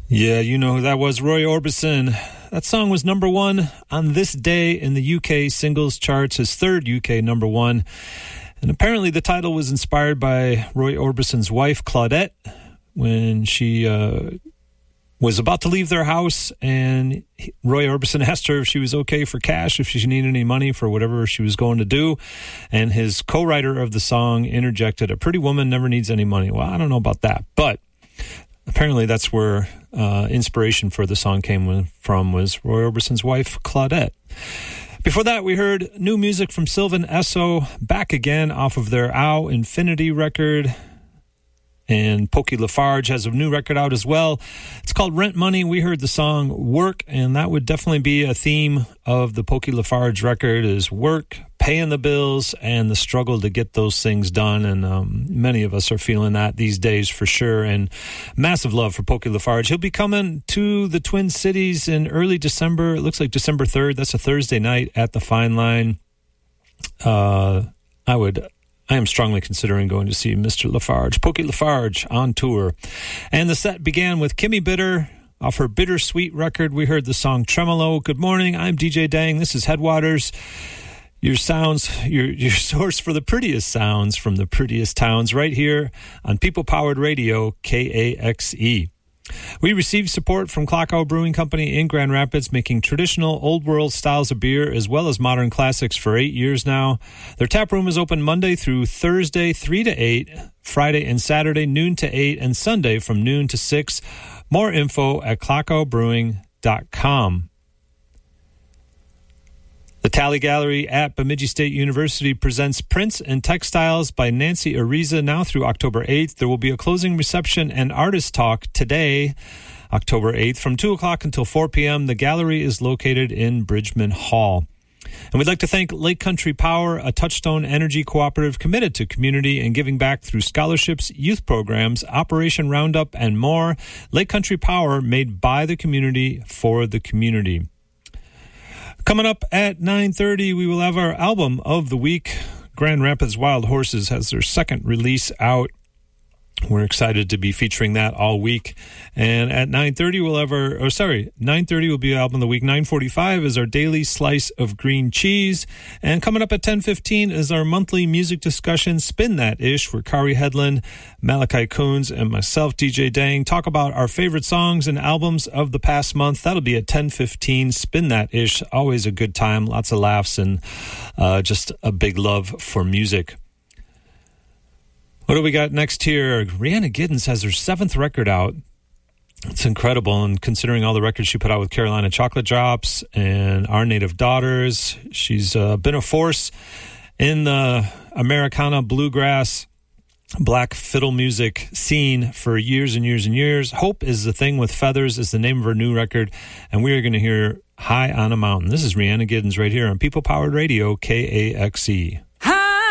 Yeah, you know who that was, Roy Orbison. That song was number one on this day in the UK singles charts, his third UK number one. And apparently the title was inspired by Roy Orbison's wife, Claudette, when she was about to leave their house, and Roy Orbison asked her if she was okay for cash, if she needed any money for whatever she was going to do. And his co-writer of the song interjected, "A pretty woman never needs any money." Well, I don't know about that, but apparently that's where inspiration for the song came from, was Roy Orbison's wife, Claudette. Before that, we heard new music from Sylvan Esso, back again off of their Ow Infinity record. And Pokey Lafarge has a new record out as well. It's called Rent Money. We heard the song Work, and that would definitely be a theme of the Pokey Lafarge record, is work, paying the bills, and the struggle to get those things done. And many of us are feeling that these days for sure. And massive love for Pokey Lafarge. He'll be coming to the Twin Cities in early December. It looks like December 3rd. That's a Thursday night at the Fine Line. I am strongly considering going to see Mr. Lafarge, Pokey Lafarge, on tour. And the set began with Kimmy Bitter. Off her Bittersweet record, we heard the song Tremolo. Good morning, I'm DJ Dang. This is Headwaters. Your sounds, your source for the prettiest sounds from the prettiest towns, right here on People-Powered Radio, KAXE. We received support from Klockow Brewing Company in Grand Rapids, making traditional Old World styles of beer as well as modern classics for 8 years now. Their tap room is open Monday through Thursday, 3 to 8, Friday and Saturday, noon to 8, and Sunday from noon to 6. More info at clockowbrewing.com. The Tally Gallery at Bemidji State University presents Prints and Textiles by Nancy Ariza now through October 8th. There will be a closing reception and artist talk today, October 8th, from 2 o'clock until 4 p.m. The gallery is located in Bridgman Hall. And we'd like to thank Lake Country Power, a Touchstone Energy cooperative committed to community and giving back through scholarships, youth programs, Operation Roundup, and more. Lake Country Power, made by the community for the community. Coming up at 9:30, we will have our album of the week. Grand Rapids Wild Horses has their second release out. We're excited to be featuring that all week. And at 9:30, 9:30 will be album of the week. 9:45 is our daily slice of green cheese. And coming up at 10:15 is our monthly music discussion, Spin That Ish, where Kari Headland, Malachi Coons, and myself, DJ Dang, talk about our favorite songs and albums of the past month. That'll be at 10:15. Spin That Ish, always a good time, lots of laughs, and just a big love for music. What do we got next here? Rhianna Giddens has her 7th record out. It's incredible, and considering all the records she put out with Carolina Chocolate Drops and Our Native Daughters, she's been a force in the Americana, bluegrass, black fiddle music scene for years and years and years. Hope is the Thing with Feathers is the name of her new record, and we are going to hear High on a Mountain. This is Rhianna Giddens right here on People Powered Radio, KAXE.